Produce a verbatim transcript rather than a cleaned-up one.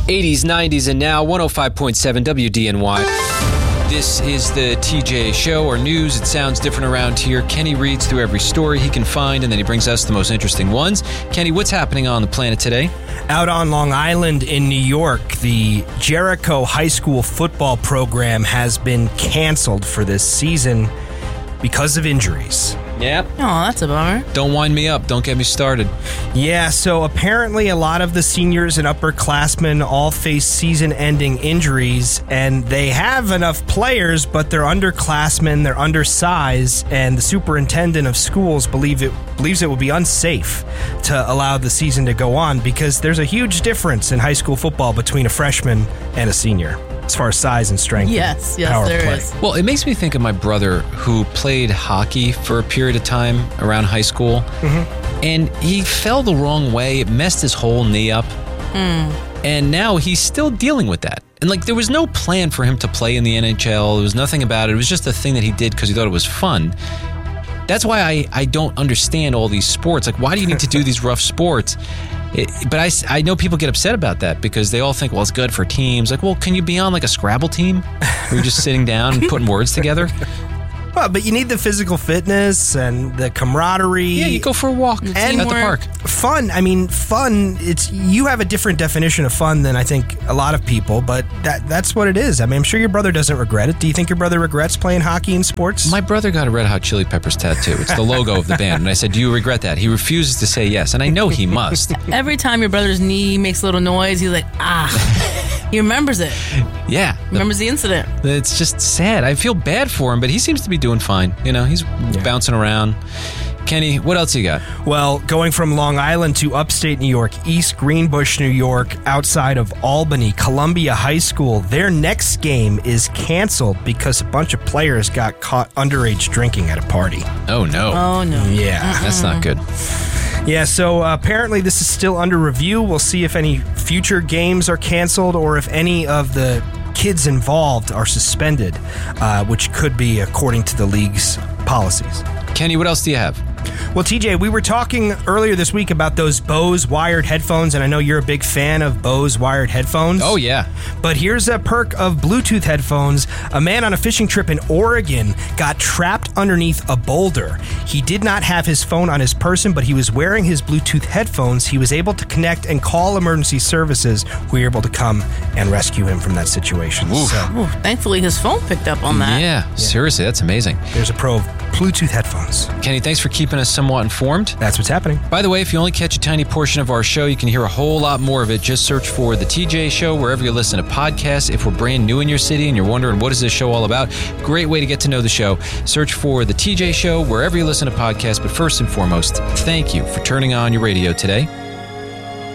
eighties, nineties, and now one oh five point seven W D N Y. This is the T J Show, or news. It sounds different around here. Kenny reads through every story he can find, and then he brings us the most interesting ones. Kenny, what's happening on the planet today? Out on Long Island in New York, the Jericho High School football program has been canceled for this season because of injuries. Yep. Oh, that's a bummer. Don't wind me up. Don't get me started. Yeah, so apparently a lot of the seniors and upperclassmen all face season-ending injuries, and they have enough players, but they're underclassmen, they're undersized, and the superintendent of schools believe it believes it will be unsafe to allow the season to go on because there's a huge difference in high school football between a freshman and a senior, as far as size and strength. Yes, and yes, power there of play. is. Well, it makes me think of my brother who played hockey for a period of time around high school, mm-hmm. and he fell the wrong way. It messed his whole knee up, mm. and now he's still dealing with that. And like, there was no plan for him to play in the N H L. There was nothing about it. It was just a thing that he did because he thought it was fun. That's why I, I don't understand all these sports. Like, why do you need to do these rough sports? It, but I, I know people get upset about that because they all think, well, it's good for teams. Like, well, can you be on like a Scrabble team where you're just sitting down and putting words together? Well, but you need the physical fitness and the camaraderie. Yeah, you go for a walk and at the park. Fun. I mean, fun. It's you have a different definition of fun than I think a lot of people, but that that's what it is. I mean, I'm sure your brother doesn't regret it. Do you think your brother regrets playing hockey and sports? My brother got a Red Hot Chili Peppers tattoo. It's the logo of the band. And I said, do you regret that? He refuses to say yes, and I know he must. Every time your brother's knee makes a little noise, he's like, ah. He remembers it. Yeah. Remembers the incident. It's just sad. I feel bad for him, but he seems to be doing fine. You know, he's yeah. bouncing around. Kenny, what else you got? Well, going from Long Island to upstate New York, East Greenbush, New York, outside of Albany, Columbia High School, their next game is canceled because a bunch of players got caught underage drinking at a party. Oh, no. Oh, no. Yeah. Mm-mm. That's not good. Yeah, so uh, apparently this is still under review. We'll see if any future games are canceled or if any of the kids involved are suspended, uh, which could be according to the league's policies. Kenny, what else do you have? Well, T J, we were talking earlier this week about those Bose wired headphones, and I know you're a big fan of Bose wired headphones. Oh, yeah. But here's a perk of Bluetooth headphones. A man on a fishing trip in Oregon got trapped underneath a boulder. He did not have his phone on his person, but he was wearing his Bluetooth headphones. He was able to connect and call emergency services, who were able to come and rescue him from that situation. Oof. So, Ooh, thankfully, his phone picked up on that. Yeah, yeah, seriously, that's amazing. There's a pro of Bluetooth headphones. Kenny, thanks for keeping us somewhat informed. That's what's happening. By the way, if you only catch a tiny portion of our show, you can hear a whole lot more of it. Just search for The T J Show wherever you listen to podcasts. If we're brand new in your city and you're wondering what is this show all about, great way to get to know the show. Search for The T J Show wherever you listen to podcasts. But first and foremost, thank you for turning on your radio today.